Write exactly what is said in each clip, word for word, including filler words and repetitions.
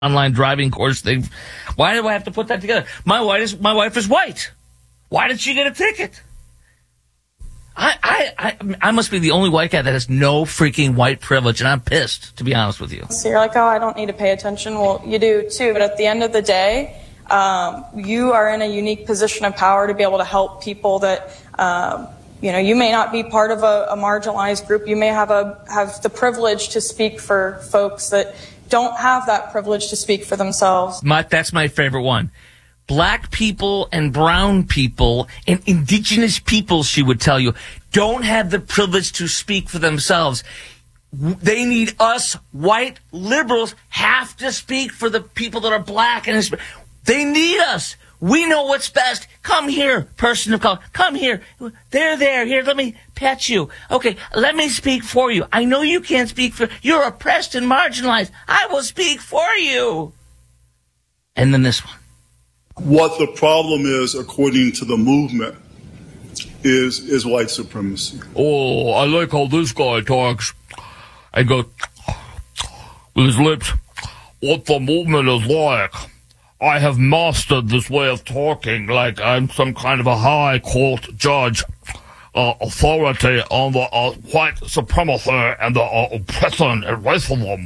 online driving course thing. Why do I have to put that together? My wife is my wife is white. Why did she get a ticket? I, I, I, I must be the only white guy that has no freaking white privilege, and I'm pissed, to be honest with you. So you're like, oh, I don't need to pay attention. Well, you do too. But at the end of the day, um, you are in a unique position of power to be able to help people that, um, you know, you may not be part of a, a marginalized group. You may have a have the privilege to speak for folks that don't have that privilege to speak for themselves. My, that's my favorite one. Black people and brown people and indigenous people, she would tell you, don't have the privilege to speak for themselves. They need us, white liberals, have to speak for the people that are black. And they need us. We know what's best. Come here, person of color. Come here. They're there. Here, let me pet you. Okay, let me speak for you. I know you can't speak for... You're oppressed and marginalized. I will speak for you. And then this one. What the problem is, according to the movement, is is white supremacy. Oh, I like how this guy talks. I go with his lips. What the movement is like. I have mastered this way of talking like I'm some kind of a high court judge, uh, authority on the uh, white supremacy and the uh, oppression and racism.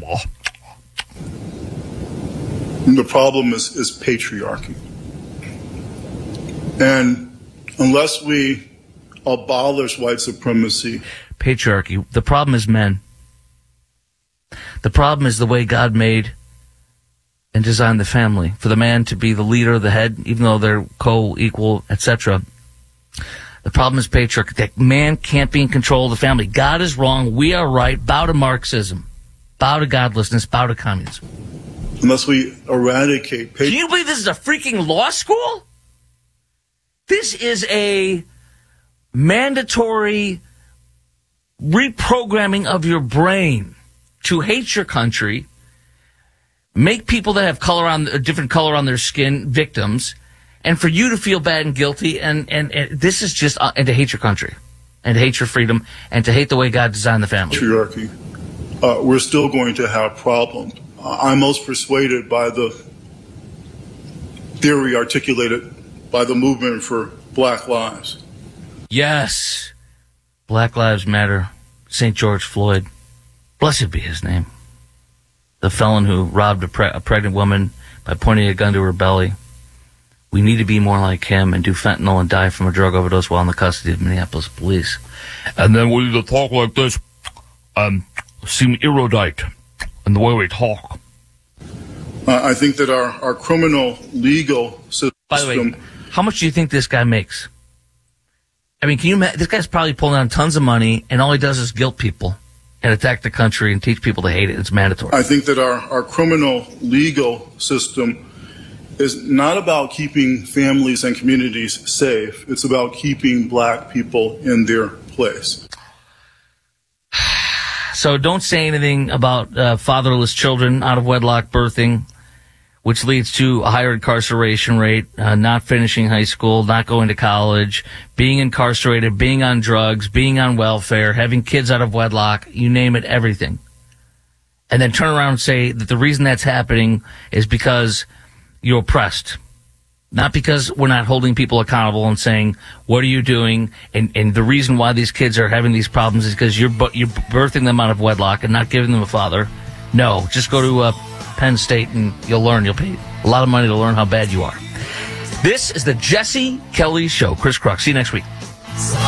And the problem is, is patriarchy. And unless we abolish white supremacy... Patriarchy. The problem is men. The problem is the way God made and designed the family. For the man to be the leader, the head, even though they're co-equal, et cetera. The problem is patriarchy. That man can't be in control of the family. God is wrong. We are right. Bow to Marxism. Bow to godlessness. Bow to communism. Unless we eradicate patriarchy... Can you believe this is a freaking law school? This is a mandatory reprogramming of your brain to hate your country, make people that have color on a different color on their skin victims, and for you to feel bad and guilty. And, and, and this is just uh, and to hate your country, and to hate your freedom, and to hate the way God designed the family. Patriarchy. Uh, we're still going to have problems. Uh, I'm most persuaded by the theory articulated by the movement for Black Lives. Yes. Black Lives Matter. Saint George Floyd. Blessed be his name. The felon who robbed a, pre- a pregnant woman by pointing a gun to her belly. We need to be more like him and do fentanyl and die from a drug overdose while in the custody of Minneapolis police. And then we need to talk like this. Um, seem erudite in the way we talk. Uh, I think that our, our criminal legal system... By the way, how much do you think this guy makes? I mean, can you imagine? This guy's probably pulling out tons of money, and all he does is guilt people and attack the country and teach people to hate it. It's mandatory. I think that our, our criminal legal system is not about keeping families and communities safe. It's about keeping black people in their place. So don't say anything about uh, fatherless children, out of wedlock birthing, which leads to a higher incarceration rate, uh, not finishing high school, not going to college, being incarcerated, being on drugs, being on welfare, having kids out of wedlock, you name it, everything. And then turn around and say that the reason that's happening is because you're oppressed. Not because we're not holding people accountable and saying, what are you doing? And, and the reason why these kids are having these problems is because you're, you're birthing them out of wedlock and not giving them a father. No, just go to uh, Penn State and you'll learn. You'll pay a lot of money to learn how bad you are. This is the Jesse Kelly Show. Chris Crux. See you next week.